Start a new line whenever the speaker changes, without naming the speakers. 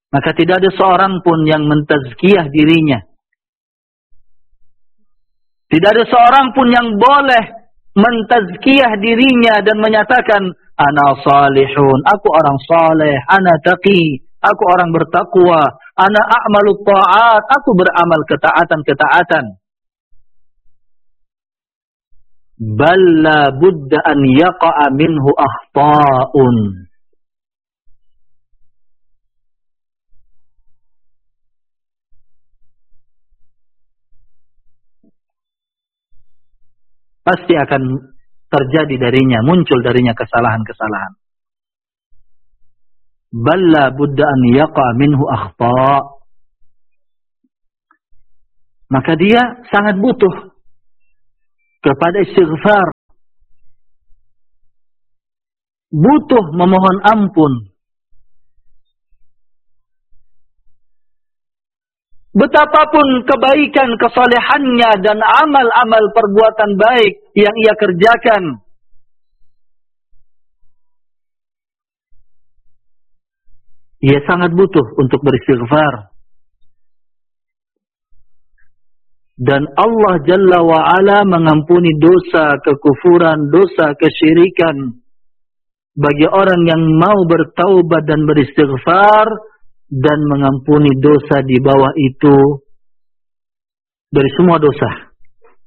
Maka tidak ada seorang pun yang mentazkiyah dirinya. Tidak ada seorang pun yang boleh mentazkiyah dirinya dan menyatakan, ana salihun, aku orang saleh, ana taqi, aku orang bertakwa, ana a'malu ta'at, aku beramal ketaatan-ketaatan. Bal la budda an yaqa'a minhu akhta'un. Pasti akan terjadi darinya, muncul darinya kesalahan-kesalahan. Bal la budda an yaqa'a minhu akhta'. Maka dia sangat butuh kepada istighfar. Butuh memohon ampun. Betapapun kebaikan, kesalehannya dan amal-amal perbuatan baik yang ia kerjakan, ia sangat butuh untuk beristighfar. Dan Allah Jalla wa'ala mengampuni dosa kekufuran, dosa kesyirikan bagi orang yang mau bertaubat dan beristighfar, dan mengampuni dosa di bawah itu dari semua dosa.